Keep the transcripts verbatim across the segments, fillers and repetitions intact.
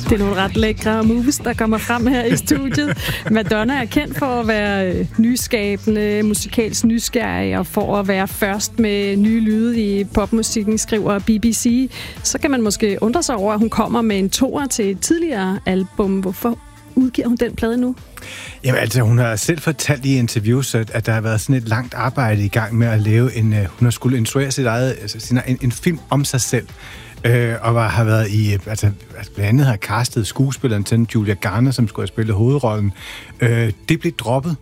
Det er nogle ret lækre moves, der kommer frem her i studiet. Madonna er kendt for at være nyskabende, musikalsk nysgerrig og for at være først med nye lyde i popmusikken, skriver B B C. Så kan man måske undre sig over, at hun kommer med en toer til et tidligere album. Hvorfor udgiver hun den plade nu? Jamen altså, hun har selv fortalt i interviews, at der har været sådan et langt arbejde i gang med at lave en... Hun har skulle instruere sit eget, altså sin, en, en film om sig selv. Øh, og var, har været i, altså blandt andet har castet skuespilleren til Julia Garner, som skulle have spillet hovedrollen. Øh, det blev droppet,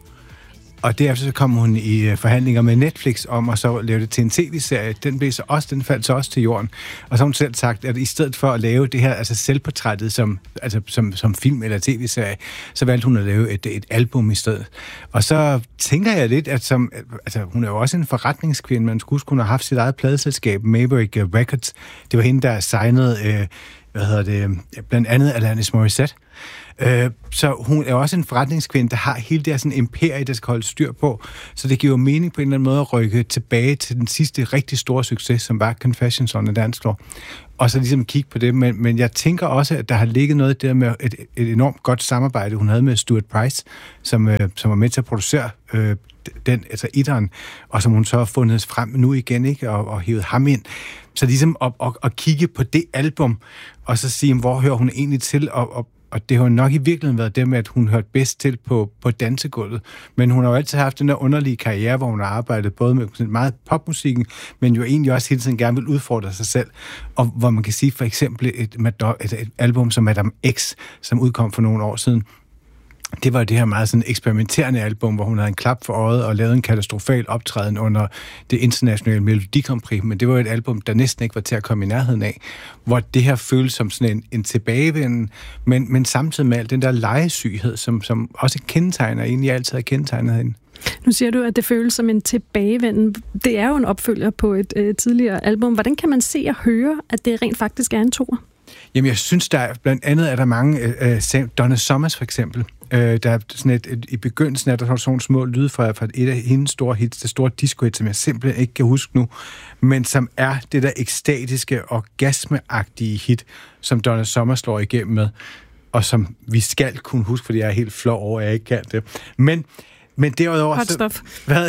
og derefter så kom hun i forhandlinger med Netflix om at så lave det til en tv-serie. Den blev så også, den faldt så også til jorden. Og så har hun selv sagt, at i stedet for at lave det her, altså selvportrættet som, altså som, som film eller tv-serie, så valgte hun at lave et, et album i stedet. Og så tænker jeg lidt, at som, altså hun er jo også en forretningskvinde, man skulle kunne have haft sit eget pladeselskab, Maverick Records. Det var hende, der signede, øh, hvad hedder det, blandt andet Alanis Morissette. Øh, så hun er også en forretningskvinde, der har hele det her sådan imperie, der skal holde styr på. Så det giver mening på en eller anden måde at rykke tilbage til den sidste rigtig store succes, som var Confessions on a Dance Floor. Og så ligesom kigge på det. Men, men jeg tænker også, at der har ligget noget der med et, et enormt godt samarbejde, hun havde med Stuart Price, som, øh, som var med til at producere øh, den, altså etteren, og som hun så har fundet frem nu igen, ikke? Og, og hævet ham ind. Så ligesom at, at, at kigge på det album, og så sige, hvor hører hun egentlig til, og, og Og det har nok i virkeligheden været det med, at hun hørte bedst til på, på dansegulvet. Men hun har jo altid haft den der underlige karriere, hvor hun har arbejdet både med meget popmusikken, men jo egentlig også hele tiden gerne vil udfordre sig selv. Og hvor man kan sige for eksempel et, et, et album som Madame X, som udkom for nogle år siden. Det var det her meget sådan eksperimenterende album, hvor hun havde en klap for øjet og lavede en katastrofal optræden under det internationale Melodi Grand Prix, men det var et album, der næsten ikke var til at komme i nærheden af, hvor det her føles som sådan en, en tilbagevenden, men, men samtidig med al den der legesyghed, som, som også kendetegner, egentlig altid har kendetegnet hende. Nu siger du, at det føles som en tilbagevenden. Det er jo en opfølger på et øh, tidligere album. Hvordan kan man se og høre, at det rent faktisk er en toer? Jamen, jeg synes, der er, blandt andet er der mange, øh, Donna Summers for eksempel, øh, der er sådan et, et, i begyndelsen er der sådan nogle små lyde fra, fra et af hendes store hits, det store disco-hit, som jeg simpelthen ikke kan huske nu, men som er det der ekstatiske, orgasmeagtige hit, som Donna Summers slår igennem med, og som vi skal kunne huske, fordi jeg er helt flov over, at jeg ikke kan det. Men Men derudover... Hot stuff. Hvad?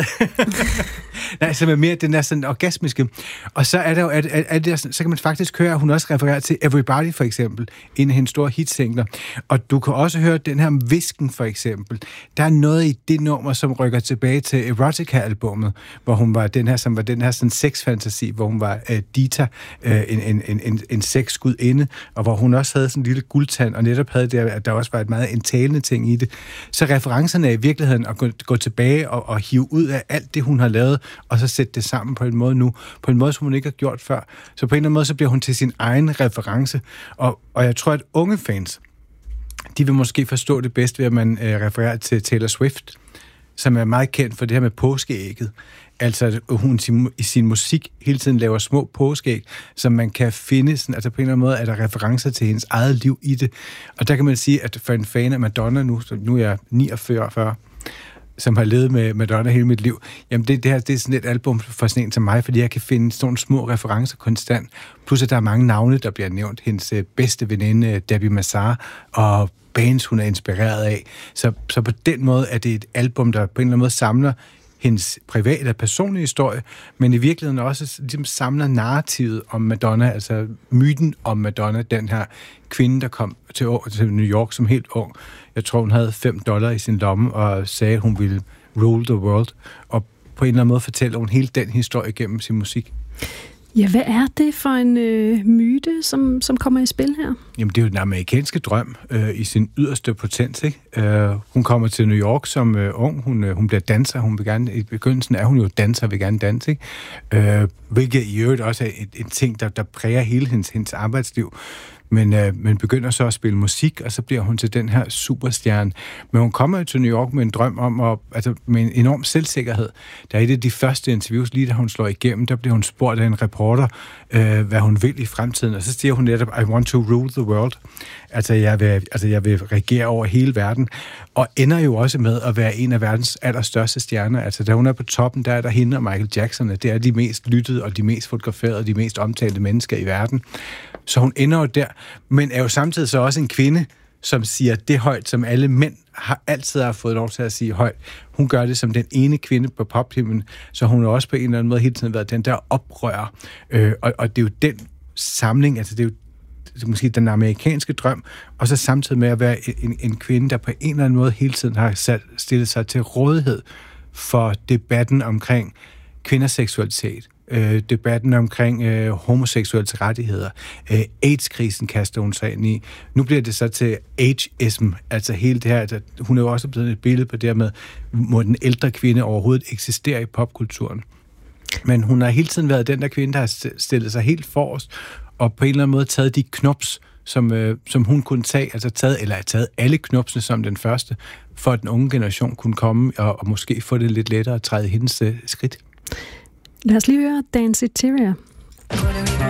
Nej, som er mere den der sådan orgasmiske. Og så er der jo, at, at, at der, så kan man faktisk høre, at hun også refererer til Everybody, for eksempel, en af hendes store hitsingler. Og du kan også høre den her Hvisken, for eksempel. Der er noget i det nummer, som rykker tilbage til Erotica-albummet, hvor hun var den her, som var den her sådan sexfantasi, hvor hun var uh, Dita, uh, en, en, en, en, en sexgudinde, og hvor hun også havde sådan en lille guldtand, og netop havde det, at der også var et meget indtalende ting i det. Så referencerne er i virkeligheden at gå gå tilbage og, og hive ud af alt det, hun har lavet, og så sætte det sammen på en måde nu, på en måde, som hun ikke har gjort før. Så på en eller anden måde, så bliver hun til sin egen reference. Og, og jeg tror, at unge fans, de vil måske forstå det bedst ved, at man øh, refererer til Taylor Swift, som er meget kendt for det her med påskeægget. Altså, at hun i sin musik hele tiden laver små påskeæg, som man kan finde. Sådan, altså på en eller anden måde er der referencer til hendes eget liv i det. Og der kan man sige, at for en fan af Madonna nu, så nu er jeg niogfyrre, som har levet med Madonna hele mit liv, jamen det, det her, det er sådan et album for sådan en som mig, fordi jeg kan finde sådan nogle små referencer konstant. Plus at der er mange navne, der bliver nævnt. Hendes bedste veninde, Debbie Mazar, og bands, hun er inspireret af. Så, så på den måde er det et album, der på en eller anden måde samler hendes private og personlige historie, men i virkeligheden også ligesom samler narrativet om Madonna, altså myten om Madonna, den her kvinde, der kom til, til New York som helt ung. Jeg tror, hun havde fem dollar i sin lomme og sagde, at hun ville rule the world. Og på en eller anden måde fortæller hun hele den historie gennem sin musik. Ja, hvad er det for en øh, myte, som, som kommer i spil her? Jamen, det er jo den amerikanske drøm øh, i sin yderste potens, ikke? Øh, hun kommer til New York som øh, ung. Hun, øh, hun bliver danser. Hun vil gerne, i begyndelsen er hun jo danser, vil gerne danse, ikke? Øh, hvilket i øvrigt også er en, en ting, der, der præger hele hendes, hendes arbejdsliv. Men, øh, men begynder så at spille musik, og så bliver hun til den her superstjerne. Men hun kommer jo til New York med en drøm om, at, altså med en enorm selvsikkerhed. Der er et af de første interviews, lige da hun slår igennem, der bliver hun spurgt af en reporter, øh, hvad hun vil i fremtiden. Og så siger hun netop, I want to rule the world. Altså jeg, vil, altså, jeg vil regere over hele verden. Og ender jo også med at være en af verdens allerstørste stjerner. Altså da hun er på toppen, der er der hende og Michael Jackson. Det er de mest lyttede, og de mest fotograferede, og de mest omtalte mennesker i verden. Så hun ender jo der. men er jo samtidig så også en kvinde, som siger det højt, som alle mænd har altid har fået lov til at sige højt. Hun gør det som den ene kvinde på pophimlen, så hun har også på en eller anden måde hele tiden været den der oprører. Øh, og, og det er jo den samling, altså det er jo det er måske den amerikanske drøm, og så samtidig med at være en, en kvinde, der på en eller anden måde hele tiden har sat, stillet sig til rådighed for debatten omkring kvinders seksualitet, øh, debatten omkring øh, homoseksuelle rettigheder, øh, AIDS-krisen kaster hun sig ind i. Nu bliver det så til ageism, altså hele det her, at hun er jo også blevet et billede på det her med, må den ældre kvinde overhovedet eksistere i popkulturen. Men hun har hele tiden været den der kvinde, der har stillet sig helt forrest, og på en eller anden måde taget de knops, som, øh, som hun kunne tage, altså taget, eller taget alle knopsene som den første, for at den unge generation kunne komme og, og måske få det lidt lettere at træde hendes øh, skridt. Lad os lige høre Danceteria.